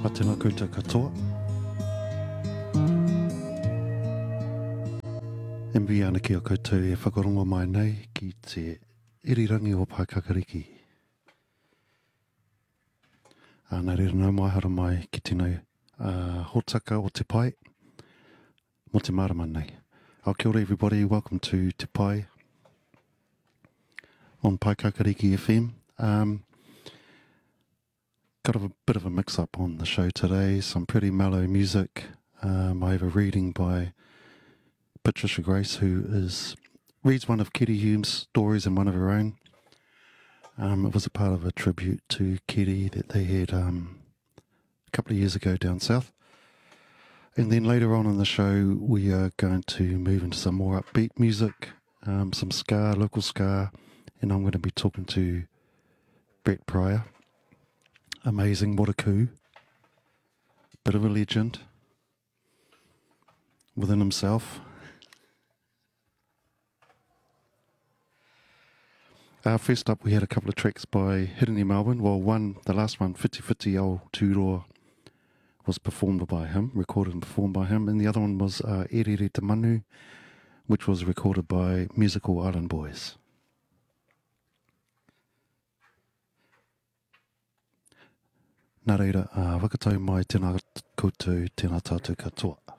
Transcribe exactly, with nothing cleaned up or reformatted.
A tēnā koutou katoa. E mbi ana ki a koutou e whakarongo mai nei ki te irirangi o Paekakariki. Ana rera nau mai hara mai ki tēnei uh, hotaka o Te Pai mo te marama nei. Au kia ora everybody, welcome to Te Pai on Paekakariki F M. Um, got a bit of a mix-up on the show today, some pretty mellow music. Um, I have a reading by Patricia Grace, who is reads one of Kitty Hume's stories and one of her own. Um, it was a part of a tribute to Kitty that they had um, a couple of years ago down south. And then later on in the show, we are going to move into some more upbeat music, um, some ska, local ska, and I'm going to be talking to Brett Pryor. Amazing, what a coup. Bit of a legend within himself. Uh, first up, we had a couple of tracks by Hirani Melbourne. Well, one, the last one, Whiti Whiti O Tūroa, was performed by him, recorded and performed by him. And the other one was uh, Erere Te Manu, which was recorded by Musical Island Boys. Nā reira, uh, wakatau mai tēnā koutou, tēnā tātou katoa.